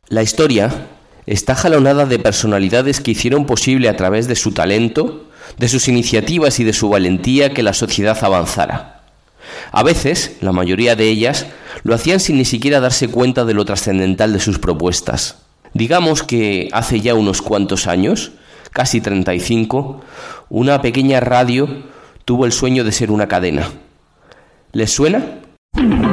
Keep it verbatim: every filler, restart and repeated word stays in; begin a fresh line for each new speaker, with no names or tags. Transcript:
La historia está jalonada de personalidades que hicieron posible a través de su talento, de sus iniciativas y de su valentía que la sociedad avanzara. A veces, la mayoría de ellas lo hacían sin ni siquiera darse cuenta de lo trascendental de sus propuestas. Digamos que hace ya unos cuantos años, casi treinta y cinco, una pequeña radio tuvo el sueño de ser una cadena. ¿Les suena?